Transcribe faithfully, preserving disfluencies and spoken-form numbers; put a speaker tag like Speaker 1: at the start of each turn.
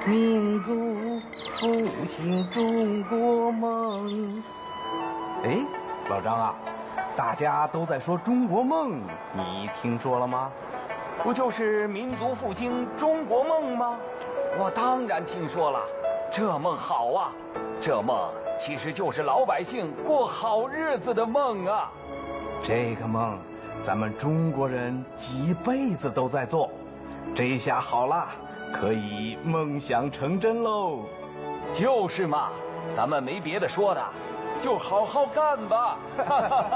Speaker 1: 民族复兴中国梦。哎，老张啊，大家都在说中国梦，你听说了吗？
Speaker 2: 不就是民族复兴中国梦吗？我当然听说了，这梦好啊！这梦其实就是老百姓过好日子的梦啊！
Speaker 1: 这个梦，咱们中国人几辈子都在做，这下好了，可以梦想成真喽！
Speaker 2: 就是嘛，咱们没别的说的，就好好干吧！